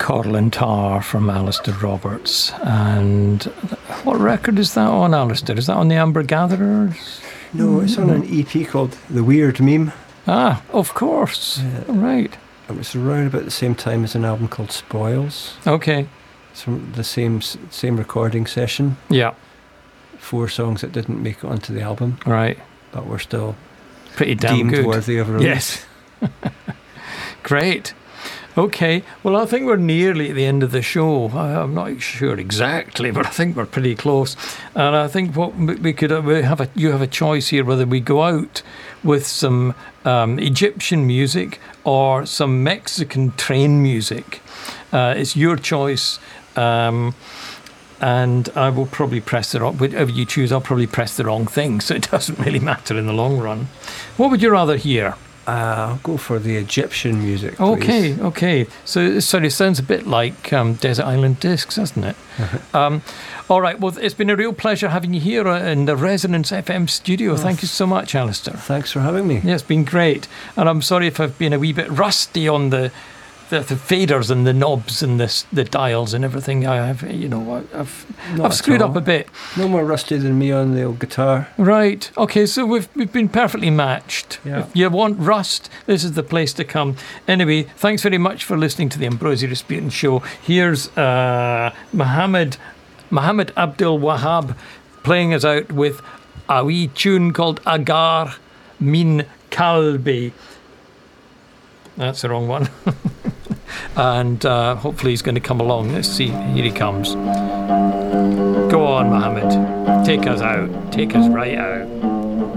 Corlin Tar from Alistair Roberts. And what record is that on, Alistair? Is that on the Amber Gatherers? No, it's on an EP called The Weird Meme. Ah, of course. Right. It was around about the same time as an album called Spoils. Okay. It's from the same recording session. Yeah. 4 songs that didn't make it onto the album. Right. But were still pretty damn deemed good. Worthy of release. Yes. Great. Okay. Well, I think we're nearly at the end of the show. I'm not sure exactly, but I think we're pretty close. And I think what we could you have a choice here whether we go out with some Egyptian music or some Mexican train music. It's your choice. And I will probably press the wrong, whatever you choose, I'll probably press the wrong thing, so it doesn't really matter in the long run. What would you rather hear? I'll go for the Egyptian music, please. Okay. So it sounds a bit like Desert Island Discs, doesn't it? All right, well, it's been a real pleasure having you here in the Resonance FM studio. Thank you so much, Alistair. Thanks for having me. Yeah, it's been great. And I'm sorry if I've been a wee bit rusty on the faders and the knobs and the dials and everything. I've screwed up a bit. No more rusty than me on the old guitar. Right. Okay. So we've been perfectly matched. Yeah. If you want rust, this is the place to come. Anyway, thanks very much for listening to the Ambrosia Rasputin Show. Here's Muhammad Abdul Wahab playing us out with a wee tune called Agar Min Kalbi. That's the wrong one. And hopefully he's going to come along. Let's see. Here he comes. Go on, Mohammed. Take us out. Take us right out.